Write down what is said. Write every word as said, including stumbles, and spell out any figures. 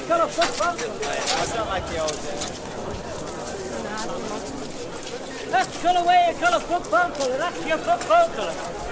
colour football colour. I don't like the old days. That's colour where you colour football colour. That's your football colour.